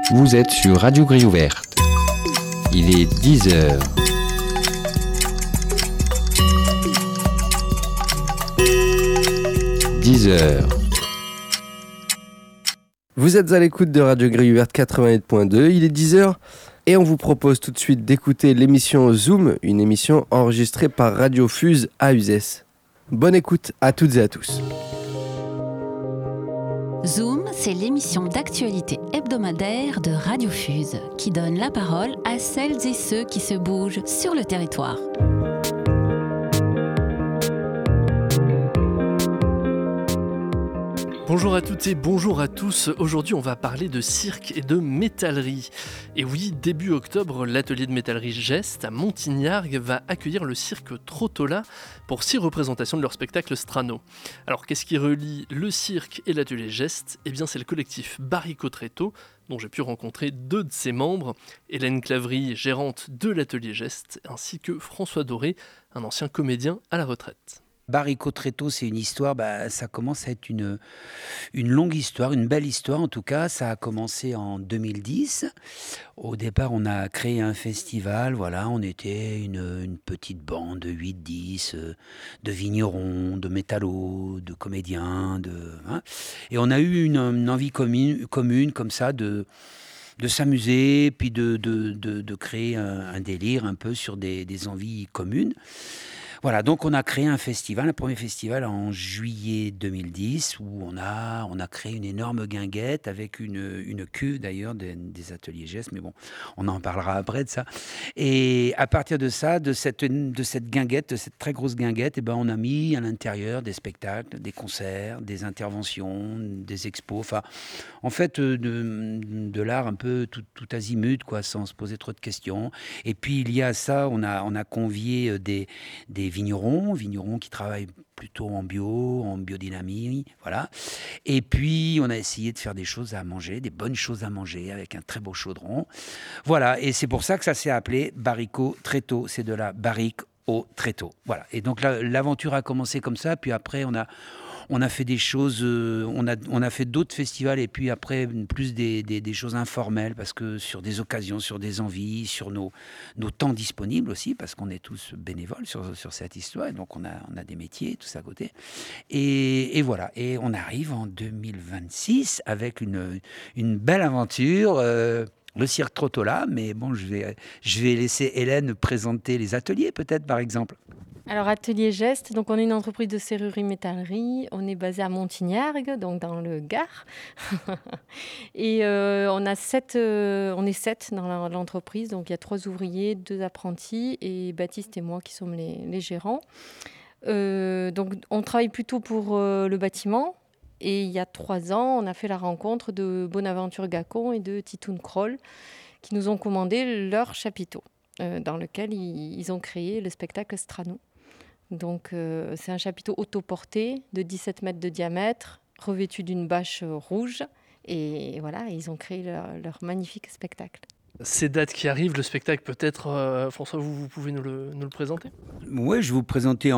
Vous êtes sur Radio Grille Ouverte. Il est 10h. Vous êtes à l'écoute de Radio Grille Ouverte 88.2, il est 10h et on vous propose tout de suite d'écouter l'émission Zoom, une émission enregistrée par Radio Fuse à Uzès. Bonne écoute à toutes et à tous. Zoom, c'est l'émission d'actualité hebdomadaire de Radio Fuse qui donne la parole à celles et ceux qui se bougent sur le territoire. Bonjour à toutes et bonjour à tous. Aujourd'hui, on va parler de cirque et de métallerie. Et oui, début octobre, l'atelier de métallerie Geste à Montignargues va accueillir le cirque Trottola pour 6 représentations de leur spectacle Strano. Alors, qu'est-ce qui relie le cirque et l'atelier Geste ? Eh bien, c'est le collectif Baricot-Tréteau, dont j'ai pu rencontrer 2 de ses membres, Hélène Clavry, gérante de l'atelier Geste, ainsi que François Doré, un ancien comédien à la retraite. Baricot-Tréteau, c'est une histoire, ça commence à être une longue histoire, une belle histoire en tout cas. Ça a commencé en 2010. Au départ, on a créé un festival, voilà, on était une petite bande de 8-10, de vignerons, de métallos, de comédiens, et on a eu une envie commune comme ça de s'amuser, puis de créer un délire un peu sur des envies communes. Voilà, donc on a créé un festival, un premier festival en juillet 2010 où on a créé une énorme guinguette avec une cuve d'ailleurs des ateliers Geste, mais bon, on en parlera après de ça. Et à partir de ça, de cette guinguette, de cette très grosse guinguette, on a mis à l'intérieur des spectacles, des concerts, des interventions, des expos, enfin, en fait, de l'art un peu tout azimut, quoi, sans se poser trop de questions. Et puis il y a ça, on a convié des vignerons qui travaillent plutôt en biodynamie, voilà. Et puis, on a essayé de faire des choses à manger, des bonnes choses à manger, avec un très beau chaudron. Voilà, et c'est pour ça que ça s'est appelé Baricot-Tréteau. C'est de la barrique au tréteau. Voilà, et donc l'aventure a commencé comme ça, puis après, on a fait des choses, on a fait d'autres festivals et puis après plus des choses informelles parce que sur des occasions, sur des envies, sur nos temps disponibles aussi parce qu'on est tous bénévoles sur cette histoire et donc on a des métiers, tout ça à côté. Et voilà, et on arrive en 2026 avec une belle aventure. Le cirque Trottola, mais bon, je vais laisser Hélène présenter les ateliers peut-être par exemple. Alors, Atelier Geste, donc on est une entreprise de serrurerie-métallerie. On est basé à Montignargues, donc dans le Gard. Et on est 7 dans l'entreprise. Donc, il y a 3 ouvriers, 2 apprentis et Baptiste et moi qui sommes les gérants. Donc, on travaille plutôt pour le bâtiment. Et il y a 3 ans, on a fait la rencontre de Bonaventure Gacon et de Titoun Kroll qui nous ont commandé leur chapiteau dans lequel ils ont créé le spectacle Strano. Donc, c'est un chapiteau autoporté de 17 mètres de diamètre, revêtu d'une bâche rouge. Et voilà, ils ont créé leur magnifique spectacle. Ces dates qui arrivent, le spectacle peut-être, François, vous pouvez nous le présenter ? Oui, je vais vous présenter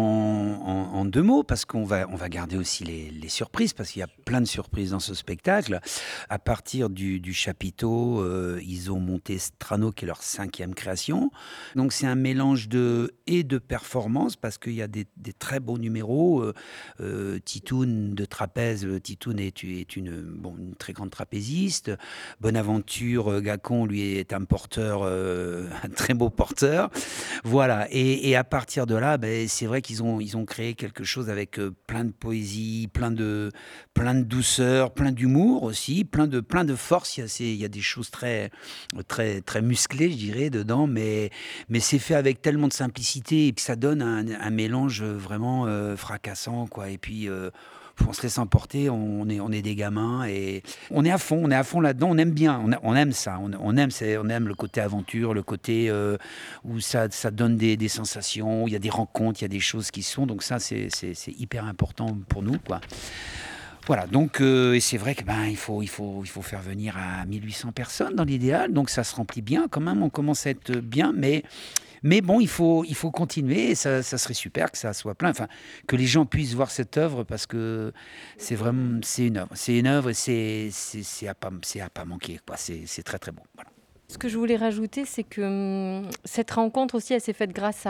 en 2 mots, parce qu'on va garder aussi les surprises, parce qu'il y a plein de surprises dans ce spectacle. À partir du chapiteau, ils ont monté Strano, qui est leur 5e création. Donc c'est un mélange de performance, parce qu'il y a des très beaux numéros. Titoun de trapèze, Titoun est une très grande trapéziste. Bonaventure Gacon, lui, est un porteur, un très beau porteur. Voilà, et à partir de là, c'est vrai qu'ils ont créé quelque chose avec plein de poésie, plein de douceur, plein d'humour aussi, plein de force. Il y a des choses très, très, très musclées, je dirais, dedans, mais c'est fait avec tellement de simplicité et puis ça donne un mélange vraiment fracassant, quoi. Et puis on se laisse emporter, on est des gamins et on est à fond là-dedans, on aime bien, on aime ça, on aime le côté aventure, le côté où ça donne des sensations, où il y a des rencontres, il y a des choses qui se font, donc ça c'est hyper important pour nous, quoi. Voilà, donc et c'est vrai que il faut faire venir à 1800 personnes dans l'idéal, donc ça se remplit bien quand même, on commence à être bien, mais Mais bon, il faut continuer. Et ça serait super que ça soit plein. Enfin, que les gens puissent voir cette œuvre parce que c'est une œuvre. C'est une œuvre et c'est à pas manquer, quoi. C'est très très beau. Voilà. Ce que je voulais rajouter, c'est que cette rencontre aussi, elle s'est faite grâce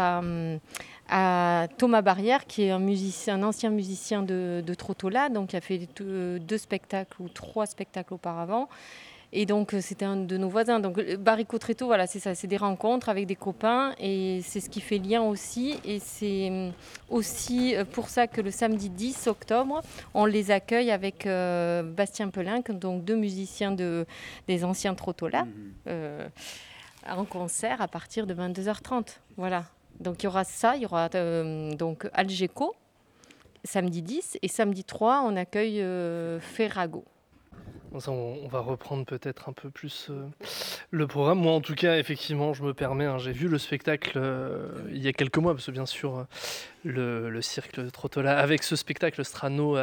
à Thomas Barrière, qui est un ancien musicien de Trottola, donc qui a fait 2 spectacles ou 3 spectacles auparavant. Et donc, c'était un de nos voisins. Donc, Baricot Tréteau, voilà, c'est ça, c'est des rencontres avec des copains et c'est ce qui fait lien aussi. Et c'est aussi pour ça que le samedi 10 octobre, on les accueille avec Bastien Pelin, donc 2 musiciens des anciens Trottola, en concert à partir de 22h30. Voilà. Donc, il y aura ça, il y aura donc Algeco, samedi 10, et samedi 3, on accueille Ferrago. On va reprendre peut-être un peu plus le programme. Moi, en tout cas, effectivement, je me permets, j'ai vu le spectacle il y a quelques mois, parce que bien sûr, le cirque Trottola, avec ce spectacle, Strano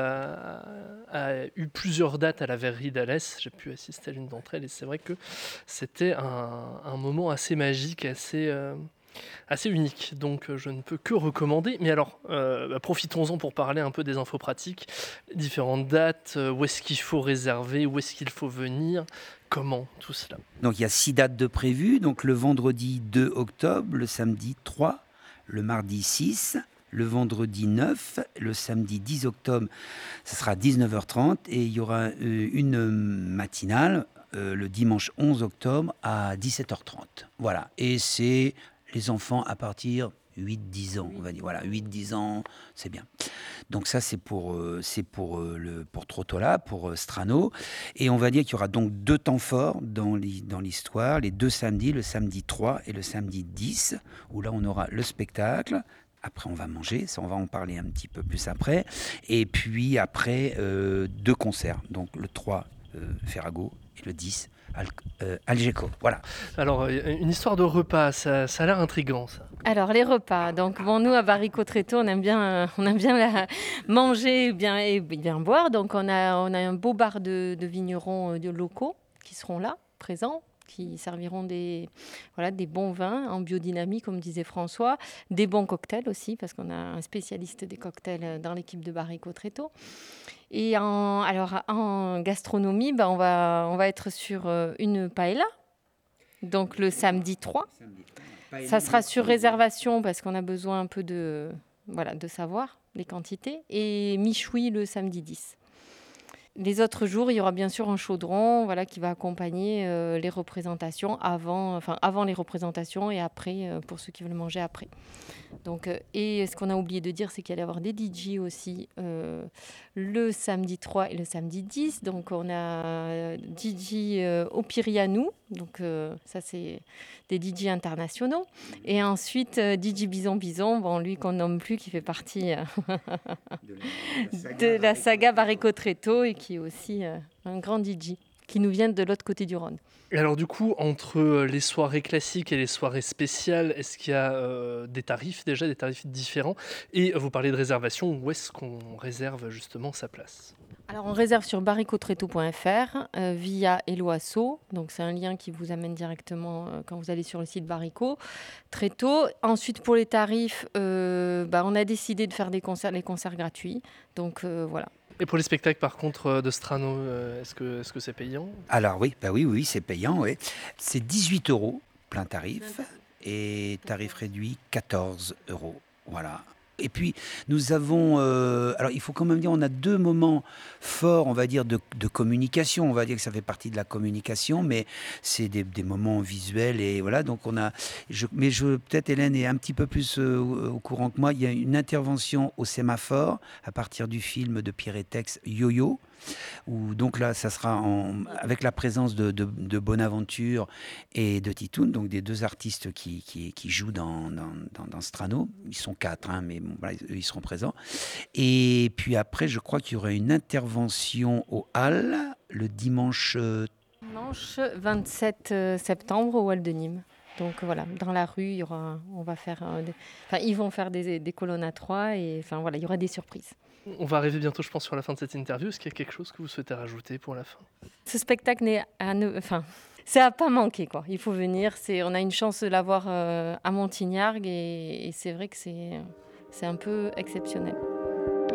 a eu plusieurs dates à la Verrerie d'Alès. J'ai pu assister à l'une d'entre elles, et c'est vrai que c'était un moment assez magique, assez unique, donc je ne peux que recommander. Mais alors, profitons-en pour parler un peu des infos pratiques, différentes dates, où est-ce qu'il faut réserver, où est-ce qu'il faut venir, comment, tout cela. Donc il y a 6 dates de prévues, donc le vendredi 2 octobre, le samedi 3, le mardi 6, le vendredi 9, le samedi 10 octobre, ça sera 19h30, et il y aura une matinale le dimanche 11 octobre à 17h30. Voilà, et c'est les enfants à partir 8-10 ans, on va dire. Voilà, 8-10 ans, c'est bien. Donc ça, c'est pour Trottola, pour Strano. Et on va dire qu'il y aura donc 2 temps forts dans l'histoire, les 2 samedis, le samedi 3 et le samedi 10, où là, on aura le spectacle. Après, on va manger, ça, on va en parler un petit peu plus après. Et puis après, 2 concerts. Donc le 3, Ferrago, et le 10, Algeco, voilà. Alors, une histoire de repas, ça a l'air intriguant, ça. Alors, les repas. Donc, bon, nous, à Baricot Tréteau, on aime bien manger et bien boire. Donc, on a un beau bar de vignerons locaux qui seront là, présents, qui serviront des bons vins en biodynamie, comme disait François, des bons cocktails aussi, parce qu'on a un spécialiste des cocktails dans l'équipe de Baricot Tréteau. Et en gastronomie, on va être sur une paella, donc le samedi 3. Ça sera sur réservation parce qu'on a besoin un peu de savoir les quantités. Et michoui le samedi 10. Les autres jours, il y aura bien sûr un chaudron qui va accompagner les représentations avant les représentations et après, pour ceux qui veulent manger après. Donc, et ce qu'on a oublié de dire, c'est qu'il allait y avoir des DJ aussi le samedi 3 et le samedi 10. Donc on a DJ Opirianou, donc ça c'est des DJ internationaux. Et ensuite DJ Bison, lui qu'on nomme plus, qui fait partie de la saga Baricot Tréteau et qui est aussi un grand DJ qui nous vient de l'autre côté du Rhône. Et alors du coup, entre les soirées classiques et les soirées spéciales, est-ce qu'il y a des tarifs différents? Et vous parlez de réservation, où est-ce qu'on réserve justement sa place? Alors on réserve sur baricotreto.fr via Eloasso, donc c'est un lien qui vous amène directement quand vous allez sur le site Baricot Tréteau. Ensuite pour les tarifs, on a décidé de faire les concerts gratuits, donc voilà. Et pour les spectacles, par contre, de Strano, est-ce que c'est payant? Alors oui, c'est payant, oui. C'est 18 € plein tarif et tarif réduit 14 €. Voilà. Et puis, nous avons... alors, il faut quand même dire, on a 2 moments forts, on va dire, de communication. On va dire que ça fait partie de la communication, mais c'est des moments visuels. Et voilà, donc on a... peut-être Hélène est un petit peu plus au courant que moi. Il y a une intervention au sémaphore à partir du film de Pierre Etex, Yo-Yo. Où donc là, ça sera avec la présence de Bonaventure et de Titoun, donc des 2 artistes qui jouent dans Strano. Ils sont 4, mais bon, voilà, ils seront présents. Et puis après, je crois qu'il y aura une intervention au Halles le dimanche 27 septembre au Hall de Nîmes. Donc voilà, dans la rue, ils vont faire des colonnes à 3 et il y aura des surprises. On va arriver bientôt, je pense, sur la fin de cette interview. Est-ce qu'il y a quelque chose que vous souhaitez rajouter pour la fin? Ce spectacle ça n'a pas manqué, quoi. Il faut venir. On a une chance de l'avoir à Montignargues et c'est vrai que c'est un peu exceptionnel.